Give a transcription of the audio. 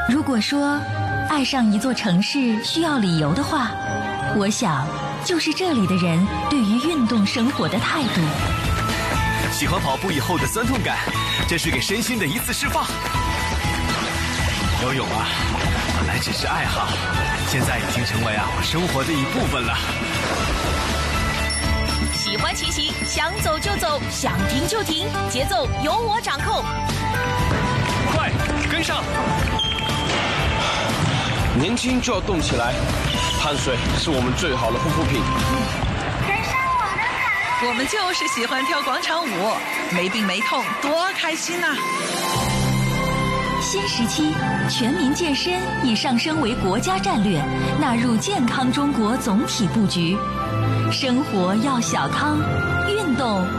如果说爱上一座城市需要理由的话，我想就是这里的人对于运动生活的态度。 喜欢跑步以后的酸痛感，这是给身心的一次释放。游泳啊，本来只是爱好，现在已经成为我生活的一部分了。 喜欢骑行，想走就走，想停就停，节奏由我掌控。 快跟上！ 年轻就要动起来，汗水是我们最好的护肤品。 我们就是喜欢跳广场舞，没病没痛，多开心呐！ 新时期，全民健身已上升为国家战略，纳入健康中国总体布局。生活要小康，运动